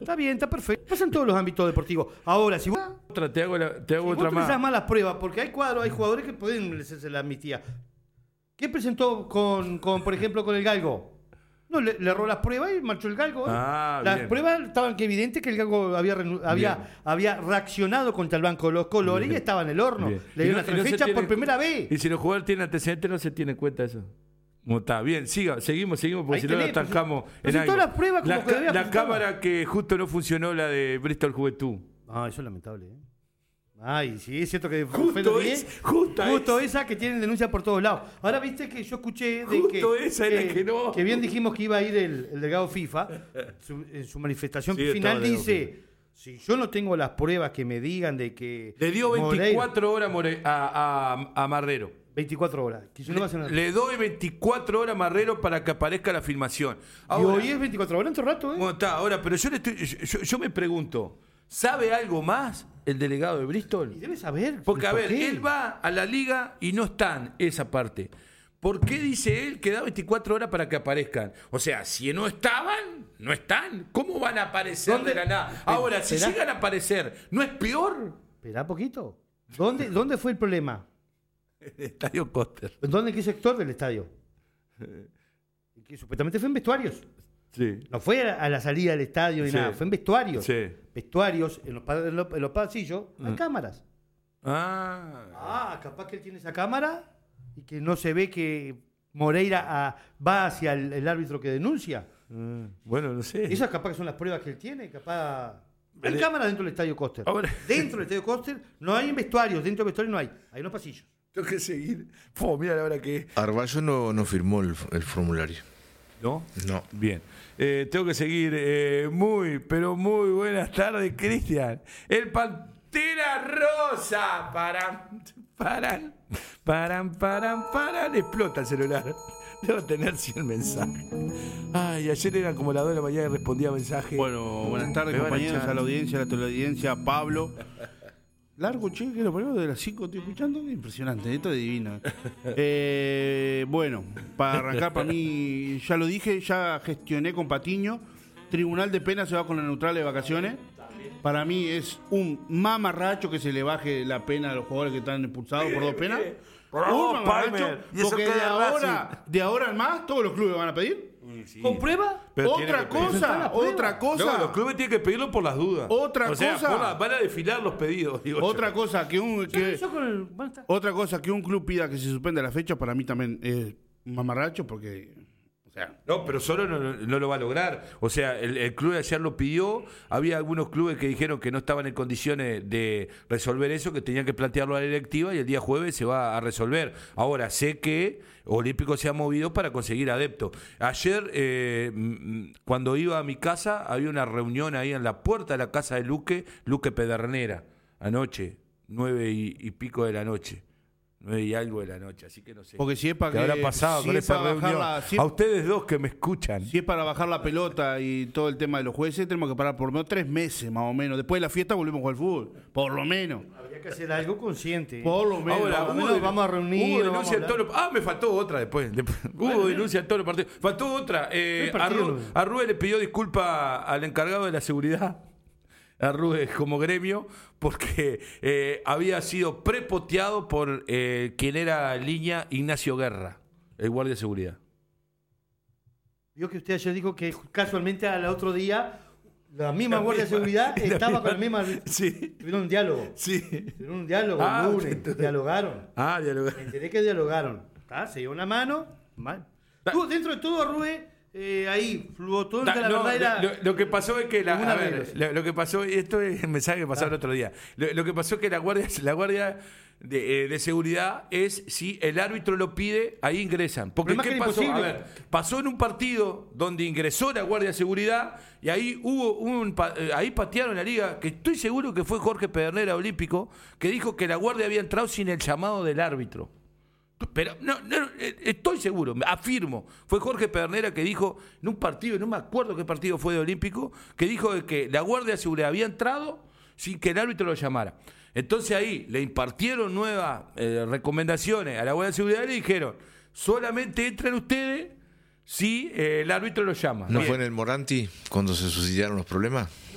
Está bien, está perfecto. Pasa en todos los ámbitos deportivos. Ahora, si vos, Te hago otra vos más. utilizás las pruebas, porque hay jugadores que pueden hacerse la amnistía. ¿Qué presentó por ejemplo, con el Galgo? No, le erró las pruebas y marchó el Galgo. Las Bien. pruebas estaban que evidentes que el Galgo había reaccionado contra el Banco de los Colores y estaba en el horno. Bien. Le dio Y una no se fecha tiene- por primera vez. Y si los jugadores tienen antecedentes, no se tiene en cuenta eso. No está bien, seguimos, porque Ahí si no nos tenés, estancamos en presentó algo. las pruebas como que debía La presentarlas. cámara que justo no funcionó, la de Bristol Juventud. Ah, eso es lamentable, ¿eh? Ay, sí, es cierto que Justo justo esa que tienen denuncia por todos lados. Ahora viste que yo escuché de Justo esa es la que no. que bien dijimos que iba a ir el delegado FIFA. En su manifestación Sí, final estaba dice: si yo no tengo las pruebas que me digan de que Le dio Moreira- 24 horas a Marrero. 24 horas. Que yo no va a hacer nada. Le doy 24 horas a Marrero para que aparezca la filmación. Y Ahora, hoy es 24 horas en todo rato, ¿eh? bueno, está, ahora, pero yo me pregunto, ¿sabe algo más el delegado de Y Bristol? debe saber. Porque, a ¿por ver, qué? él va a la liga y no están esa parte. ¿Por qué dice él que da 24 horas para que aparezcan? O sea, si no estaban, no están. ¿Cómo van a aparecer ¿Dónde? de la nada? Ahora, si ¿Será? llegan a aparecer, ¿no es peor? Esperá poquito. ¿Dónde fue el problema? Estadio Coster. ¿En qué sector del estadio? Que supuestamente fue en vestuarios. Sí. No fue a la salida del estadio ni Sí. nada, fue en vestuarios. Sí. Vestuarios, en los pasillos, hay cámaras. Ah. Capaz que él tiene esa cámara y que no se ve que Moreira va hacia el árbitro que denuncia. Bueno, no sé. Esas capaz que son las pruebas que él tiene, capaz... Hay cámaras dentro del estadio Coster. Ahora- Dentro del estadio Coster no hay en vestuarios, dentro del vestuario no hay en los pasillos. Tengo que seguir. Mira la hora que es. Arballo no firmó el formulario. ¿No? No. Bien. Tengo que seguir. Pero muy buenas tardes, Cristian. El Pantera Rosa. Paran. Explota el celular. Debo tener 100 mensajes. Ay, ayer eran como las 2 de la mañana y respondía mensajes. Bueno, buenas tardes, Me van a compañeros, echar. a la audiencia, a la teleaudiencia, Pablo. Largo, che, que lo primero de las 5 estoy escuchando. Impresionante, esto es divino. Bueno, para arrancar, para mí, ya lo dije, ya gestioné con Patiño. Tribunal de Pena se va con la neutral de vacaciones. Para mí es un mamarracho que se le baje la pena a los jugadores que están expulsados por 2 penas. Un mamarracho, Palmer, y eso porque queda de ahora en más todos los clubes van a pedir. ¿Con prueba? Pero tiene Otra que pedir. cosa. No, los clubes tienen que pedirlo por las dudas. Otra cosa. Van a desfilar los pedidos. Digo Otra yo. cosa que Yo con el... bueno, está. otra cosa que un club pida que se suspenda la fecha, para mí también es un mamarracho, porque, o sea, No, pero solo no lo va a lograr. O sea, el club de ayer lo pidió. Había algunos clubes que dijeron que no estaban en condiciones de resolver eso, que tenían que plantearlo a la directiva y el día jueves se va a resolver. Ahora, sé que Olímpico se ha movido para conseguir adeptos. Ayer, cuando iba a mi casa, había una reunión ahí en la puerta de la casa de Luque Pedernera, anoche, 9 y pico de la noche. 9 y algo de la noche, así que no sé. porque si es para ¿Qué que habrá pasado si con es esa para bajar reunión? la- si A es- ustedes dos que me escuchan. si es para bajar la pelota y todo el tema de los jueces, tenemos que parar por lo menos 3 meses más o menos. Después de la fiesta volvemos a jugar al fútbol, por lo menos. Habría que hacer algo consciente. Por lo menos. Ahora, por lo menos vamos a reunir, Hubo vamos denuncia a en todos los... me faltó otra después. Hubo denuncia en todos los partidos. Faltó otra. partido? Arrue le pidió disculpa al encargado de la seguridad, Arrue como gremio, porque había sido prepoteado por quien era línea Ignacio Guerra, el guardia de seguridad. Vio que usted ayer dijo que casualmente al otro día la misma Guardia de Seguridad estaba con la misma... Sí, Tuvieron un diálogo. sí. Tuvieron un diálogo el lunes. entonces- Dialogaron. Dialogar. Me enteré que dialogaron. Se dio una mano. Mal. Dentro de todo, Rubén, ahí flotó entre la No, verdad era... lo que pasó es que Ningún a arreglo, ver, sí. lo que pasó, y esto es el mensaje que pasó el otro día. Lo que pasó es que la guardia de seguridad es si el árbitro lo pide, ahí ingresan. Porque Pero más ¿qué que pasó? A imposible. ver, pasó en un partido donde ingresó la guardia de seguridad y ahí ahí patearon la liga, que estoy seguro que fue Jorge Pedernera Olímpico, que dijo que la guardia había entrado sin el llamado del árbitro. Pero no, estoy seguro, afirmo. Fue Jorge Pedernera que dijo en un partido, no me acuerdo qué partido fue de Olímpico, que dijo que la Guardia de Seguridad había entrado sin que el árbitro lo llamara. Entonces ahí le impartieron nuevas recomendaciones a la Guardia de Seguridad y le dijeron, solamente entran ustedes si el árbitro lo llama. ¿No Bien. fue en el Moranti cuando se suscitaron los problemas?